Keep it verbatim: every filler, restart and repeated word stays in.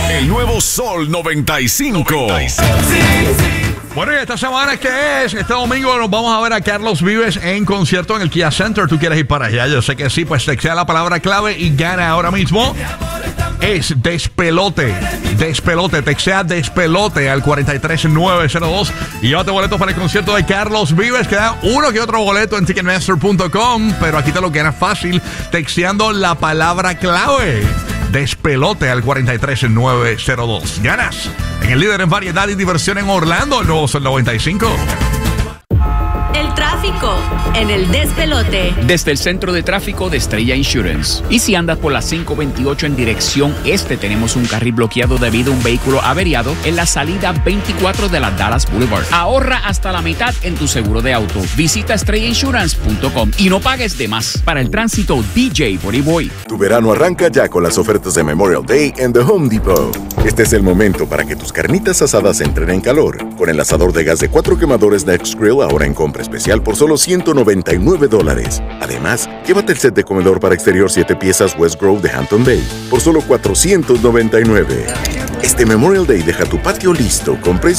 El nuevo Sol noventa y cinco. Bueno, y esta semana, ¿qué es? Este domingo nos vamos a ver a Carlos Vives en concierto en el Kia Center. ¿Tú quieres ir para allá? Yo sé que sí, pues textea la palabra clave y gana ahora mismo. Es despelote, despelote, textea despelote al cuatro tres nueve cero dos y llévate boletos para el concierto de Carlos Vives. Queda uno que otro boleto en ticketmaster punto com, pero aquí te lo queda fácil texteando la palabra clave. Despelote al cuatro tres nueve cero dos. Ganas en el líder en variedad y diversión en Orlando, el nuevo Sol noventa y cinco. El tráfico en el despelote. Desde el centro de tráfico de Estrella Insurance. Y si andas por la cinco veintiocho en dirección este, tenemos un carril bloqueado debido a un vehículo averiado en la salida veinticuatro de la Dallas Boulevard. Ahorra hasta la mitad en tu seguro de auto. Visita estrella insurance punto com y no pagues de más. Para el tránsito, D J Boy. Tu verano arranca ya con las ofertas de Memorial Day en The Home Depot. Este es el momento para que tus carnitas asadas entren en calor. Con el asador de gas de cuatro quemadores Next Grill ahora en compra especial por solo ciento noventa y nueve dólares. Además, llévate el set de comedor para exterior siete piezas West Grove de Hampton Bay por solo cuatrocientos noventa y nueve. Este Memorial Day deja tu patio listo con precios